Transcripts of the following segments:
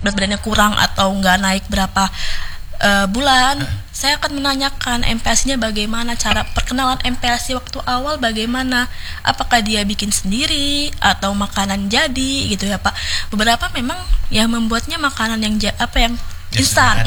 berat badannya kurang atau nggak naik berapa bulan, saya akan menanyakan MPASI-nya bagaimana, cara perkenalan MPASI waktu awal bagaimana, apakah dia bikin sendiri atau makanan jadi gitu ya Pak. Beberapa memang ya membuatnya makanan yang yang instan,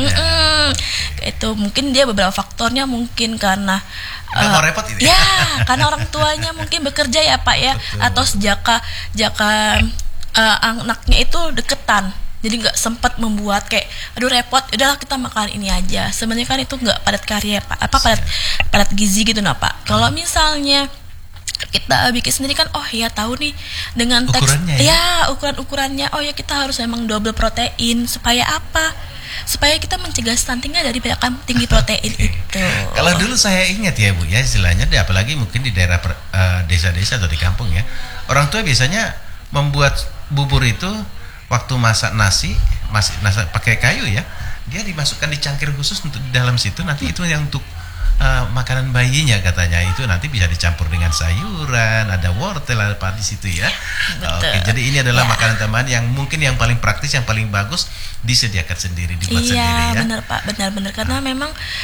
itu mungkin dia beberapa faktornya mungkin karena mau repot ini. Ya karena orang tuanya mungkin bekerja ya Pak ya. Betul. Atau jaka anaknya itu deketan, jadi nggak sempat membuat kayak aduh repot, udahlah kita makan ini aja. Sebenarnya kan itu nggak padat karya Pak, padat gizi gitu nah Pak. Kalau misalnya kita bikin sendiri kan, oh ya tahu nih dengan ukurannya ukurannya, oh ya kita harus memang double protein supaya apa? Supaya kita mencegah stuntingnya dari banyakkan tinggi protein itu. Kalau dulu saya ingat ya Bu ya, istilahnya apalagi mungkin di daerah desa-desa atau di kampung ya, orang tua biasanya membuat bubur itu waktu masak nasi pakai kayu ya, dia dimasukkan di cangkir khusus untuk di dalam situ, nanti itu yang untuk makanan bayinya katanya, itu nanti bisa dicampur dengan sayuran, ada wortel apa di situ ya. Oke, jadi ini adalah makanan tambahan yang mungkin yang paling praktis, yang paling bagus disediakan sendiri, dibuat sendiri ya. Iya benar Pak, benar karena memang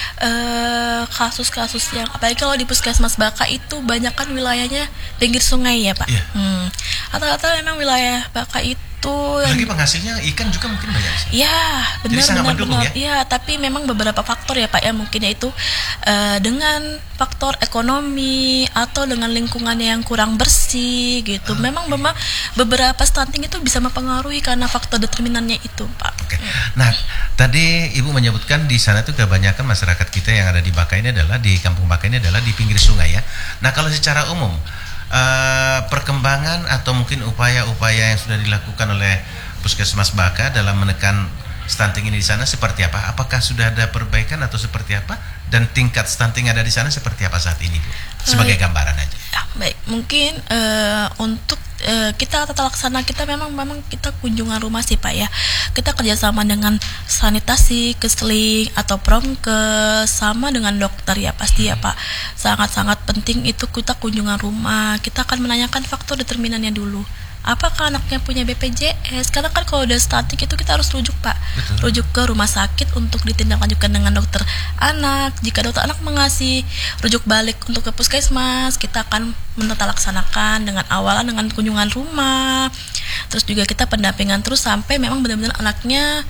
kasus-kasus yang apalagi kalau di Puskesmas Baka itu banyak kan wilayahnya pinggir sungai ya Pak. Rata-rata memang wilayah Baka itu lagi penghasilnya ikan juga mungkin banyak sih. Ya, benar. Ya, tapi memang beberapa faktor ya Pak ya, mungkin yaitu dengan faktor ekonomi atau dengan lingkungannya yang kurang bersih gitu. Memang beberapa stunting itu bisa mempengaruhi karena faktor determinannya itu Pak. Oke. Nah, tadi Ibu menyebutkan di sana tuh kebanyakan masyarakat kita yang ada di Baka ini adalah di kampung Baka ini adalah di pinggir sungai ya. Nah, kalau secara umum perkembangan atau mungkin upaya-upaya yang sudah dilakukan oleh Puskesmas Baka dalam menekan stunting ini di sana seperti apa? Apakah sudah ada perbaikan atau seperti apa? Dan tingkat stunting ada di sana seperti apa saat ini, Bu? Sebagai gambaran aja. Baik, mungkin untuk kita tata laksana kita memang kita kunjungan rumah sih Pak ya. Kita kerjasama dengan sanitasi, kesling atau promkes sama dengan dokter ya pasti ya Pak. Sangat-sangat penting itu kita kunjungan rumah. Kita akan menanyakan faktor determinannya dulu. Apakah anaknya punya BPJS? Karena kan kalau udah stunting itu kita harus rujuk Pak. Betul. Rujuk ke rumah sakit untuk ditindaklanjutkan dengan dokter anak. Jika dokter anak mengasih rujuk balik untuk ke puskesmas, kita akan menata laksanakan dengan awalan dengan kunjungan rumah. Terus juga kita pendampingan terus sampai memang benar-benar anaknya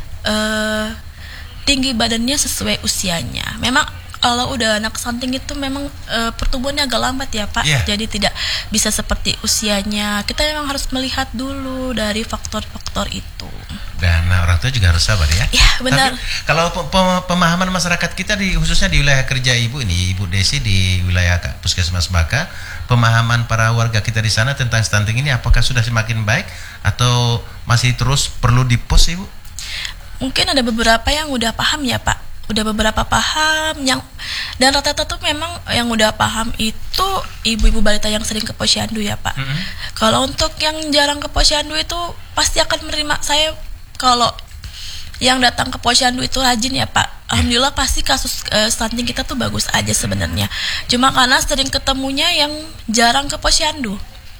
tinggi badannya sesuai usianya. Memang kalau udah anak stunting itu memang pertumbuhannya agak lambat ya Pak. Jadi tidak bisa seperti usianya. Kita memang harus melihat dulu dari faktor-faktor itu. Dan orang tua juga harus sabar ya. Ya benar. Tapi, kalau pemahaman masyarakat kita khususnya di wilayah kerja Ibu ini, Ibu Desi di wilayah Puskesmas Baka, pemahaman para warga kita di sana tentang stunting ini apakah sudah semakin baik atau masih terus perlu di-push Ibu? Mungkin ada beberapa yang udah paham ya Pak. Udah beberapa paham dan rata-rata tuh memang yang udah paham itu ibu-ibu balita yang sering ke posyandu ya Pak. Kalau untuk yang jarang ke posyandu itu pasti akan menerima saya. Kalau yang datang ke posyandu itu rajin ya Pak, alhamdulillah pasti kasus stunting kita tuh bagus aja sebenarnya. Cuma karena sering ketemunya yang jarang ke posyandu.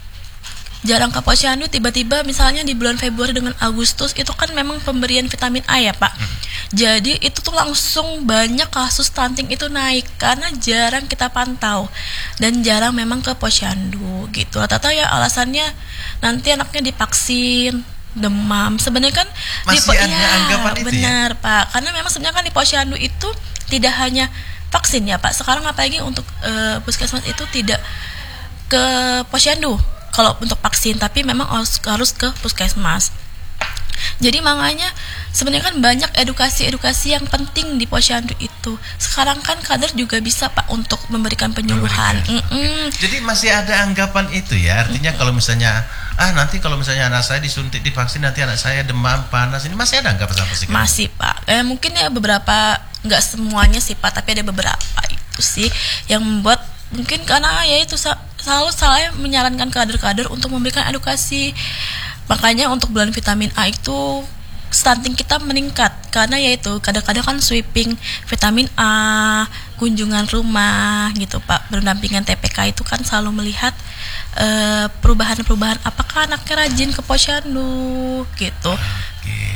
Tiba-tiba misalnya di bulan Februari dengan Agustus itu kan memang pemberian vitamin A ya Pak. Jadi itu tuh langsung banyak kasus stunting itu naik karena jarang kita pantau dan jarang memang ke posyandu gitu. Rata-rata ya alasannya nanti anaknya divaksin, demam. Sebenarnya kan masih ada anggapan itu benar ya? Pak. Karena memang sebenarnya kan di posyandu itu tidak hanya vaksin ya Pak. Sekarang apalagi untuk puskesmas itu tidak ke posyandu kalau untuk vaksin, tapi memang harus ke puskesmas. Jadi makanya sebenarnya kan banyak edukasi yang penting di posyandu itu. Sekarang kan kader juga bisa Pak untuk memberikan penyuluhan. Jadi masih ada anggapan itu ya. Artinya kalau misalnya nanti kalau misalnya anak saya disuntik divaksin nanti anak saya demam panas, ini masih ada anggapan sampai sekarang? Masih Pak. Mungkin ya beberapa, nggak semuanya sih Pak, tapi ada beberapa itu sih yang membuat mungkin karena ya itu selalu saya menyarankan kader-kader untuk memberikan edukasi. Makanya untuk bulan vitamin A itu stunting kita meningkat karena yaitu kadang-kadang kan sweeping vitamin A, kunjungan rumah gitu Pak, berdampingan TPK itu kan selalu melihat perubahan-perubahan apakah anaknya rajin ke posyandu gitu. Oke.